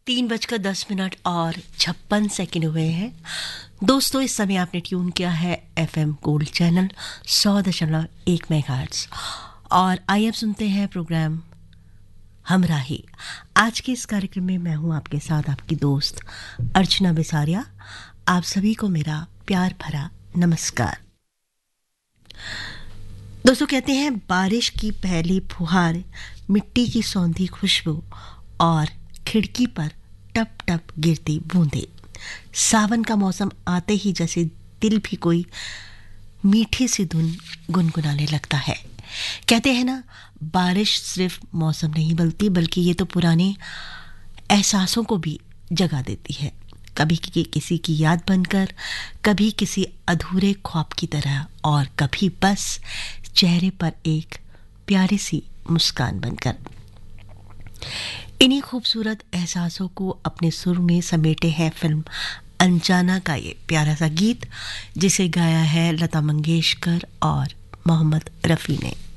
3:10 और 56 हुए हैं। दोस्तों, इस समय आपने ट्यून किया है FM गोल्ड चैनल 100.1 मेगाहर्ट्ज और आइए अब सुनते हैं प्रोग्राम हमराही। आज के इस कार्यक्रम में मैं हूं आपके साथ आपकी दोस्त अर्चना बिसारिया। आप सभी को मेरा प्यार भरा नमस्कार। दोस्तों, कहते हैं बारिश की पहली फुहार, मिट्टी की सौंधी खुशबू और खिड़की पर टप टप गिरती बूंदे। सावन का मौसम आते ही जैसे दिल भी कोई मीठी सी धुन गुनगुनाने लगता है। कहते हैं ना, बारिश सिर्फ मौसम नहीं बल्कि ये तो पुराने एहसासों को भी जगा देती है। कभी किसी की याद बनकर, कभी किसी अधूरे ख्वाब की तरह और कभी बस चेहरे पर एक प्यारी सी मुस्कान बनकर। इन्हीं खूबसूरत एहसासों को अपने सुर में समेटे है फिल्म अनजाना का ये प्यारा सा गीत, जिसे गाया है लता मंगेशकर और मोहम्मद रफ़ी ने।